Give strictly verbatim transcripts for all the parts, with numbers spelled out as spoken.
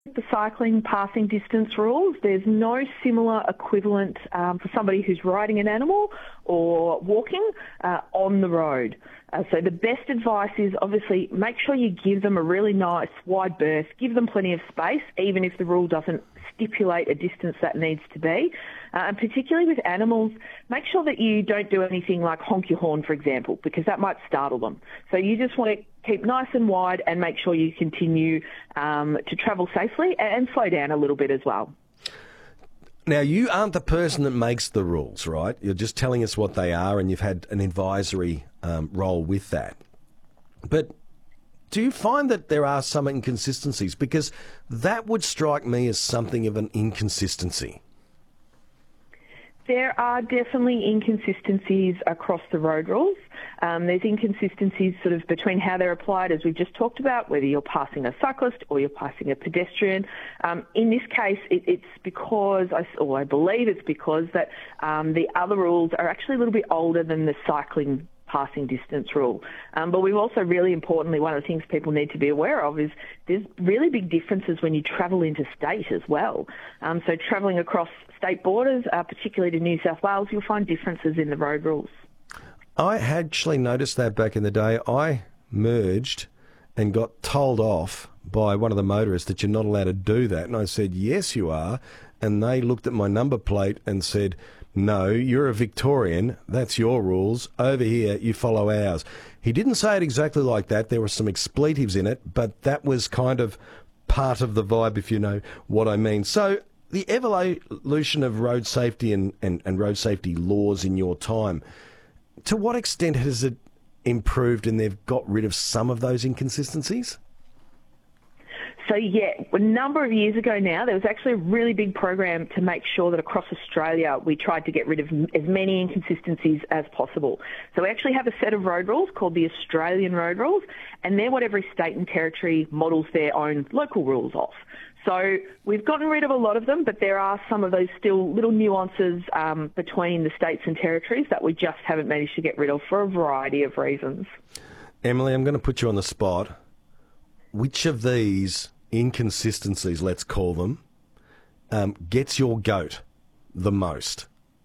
The cycling passing distance rules, there's no similar equivalent um, for somebody who's riding an animal or walking uh, on the road. Uh, so the best advice is obviously make sure you give them a really nice wide berth, give them plenty of space, even if the rule doesn't stipulate a distance that needs to be. Uh, and particularly with animals, make sure that you don't do anything like honk your horn, for example, because that might startle them. So you just want to keep nice and wide and make sure you continue um, to travel safely and, and slow down a little bit as well. Now, you aren't the person that makes the rules, right? You're just telling us what they are, and you've had an advisory um, role with that. But do you find that there are some inconsistencies? Because that would strike me as something of an inconsistency. There are definitely inconsistencies across the road rules. Um, there's inconsistencies sort of between how they're applied, as we've just talked about, whether you're passing a cyclist or you're passing a pedestrian. Um, in this case, it, it's because, I, or I believe it's because that um, the other rules are actually a little bit older than the cycling passing distance rule. Um, but we've also really importantly, one of the things people need to be aware of is there's really big differences when you travel interstate as well. Um, so travelling across state borders, uh, particularly to New South Wales, you'll find differences in the road rules. I had actually noticed that back in the day. I merged and got told off by one of the motorists that you're not allowed to do that. And I said, yes, you are. And they looked at my number plate and said, no, you're a Victorian. That's your rules. Over here, you follow ours. He didn't say it exactly like that. There were some expletives in it, but that was kind of part of the vibe, if you know what I mean. So the evolution of road safety and, and, and road safety laws in your time, to what extent has it improved and they've got rid of some of those inconsistencies? So, yeah, a number of years ago now, there was actually a really big program to make sure that across Australia we tried to get rid of as many inconsistencies as possible. So we actually have a set of road rules called the Australian Road Rules, and they're what every state and territory models their own local rules off. So we've gotten rid of a lot of them, but there are some of those still little nuances um, between the states and territories that we just haven't managed to get rid of for a variety of reasons. Emily, I'm going to put you on the spot. Which of these inconsistencies, let's call them, um, gets your goat the most?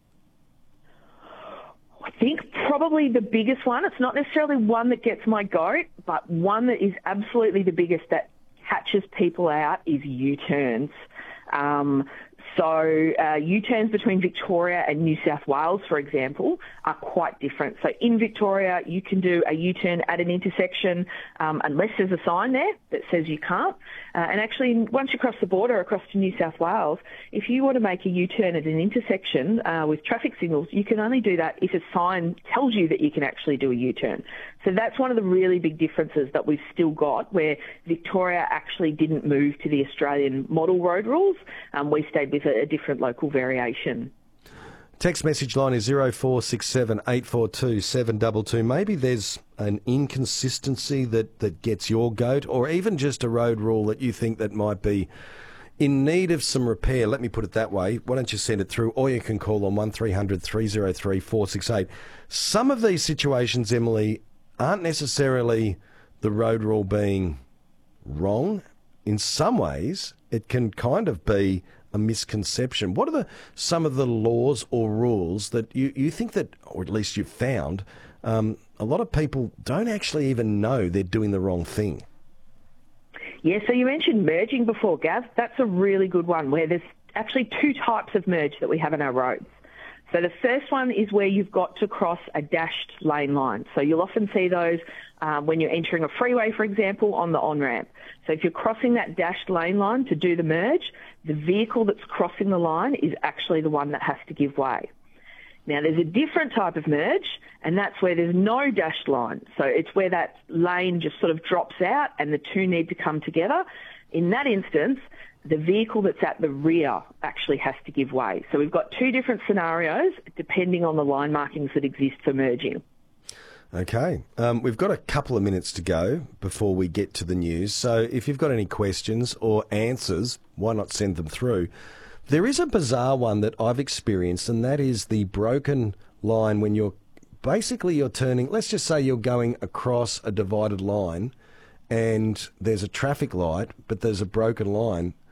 I think probably the biggest one, it's not necessarily one that gets my goat, but one that is absolutely the biggest that catches people out is U-turns. Um, so uh, U-turns between Victoria and New South Wales, for example, are quite different. So in Victoria, you can do a U-turn at an intersection um, unless there's a sign there that says you can't. Uh, and actually, once you cross the border across to New South Wales, if you want to make a U-turn at an intersection uh, with traffic signals, you can only do that if a sign tells you that you can actually do a U-turn. So that's one of the really big differences that we've still got, where Victoria actually didn't move to the Australian model road rules. Um, we stayed with a, a different local variation. Text message line is zero four six seven eight four two seven two two. Maybe there's an inconsistency that, that gets your goat, or even just a road rule that you think that might be in need of some repair. Let me put it that way. Why don't you send it through, or you can call on one three hundred three oh three four six eight. Some of these situations, Emily, aren't necessarily the road rule being wrong. In some ways, it can kind of be a misconception. What are the some of the laws or rules that you, you think that, or at least you've found, um, a lot of people don't actually even know they're doing the wrong thing? Yeah, so you mentioned merging before, Gav. That's a really good one, where there's actually two types of merge that we have in our roads. So the first one is where you've got to cross a dashed lane line. So you'll often see those um, when you're entering a freeway, for example, on the on-ramp. So if you're crossing that dashed lane line to do the merge, the vehicle that's crossing the line is actually the one that has to give way. Now, there's a different type of merge, and that's where there's no dashed line. So it's where that lane just sort of drops out and the two need to come together. In that instance, the vehicle that's at the rear actually has to give way. So we've got two different scenarios depending on the line markings that exist for merging. Okay. Um, we've got a couple of minutes to go before we get to the news. So if you've got any questions or answers, why not send them through? There is a bizarre one that I've experienced, and that is the broken line when you're basically you're turning, let's just say you're going across a divided line and there's a traffic light, but there's a broken line.